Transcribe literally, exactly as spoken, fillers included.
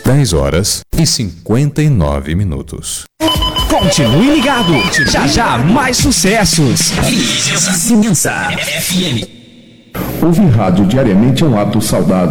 dez horas e cinquenta e nove minutos. Continue ligado, já já mais sucessos. Vizinhança F M. Ouvir rádio diariamente é um ato saudável.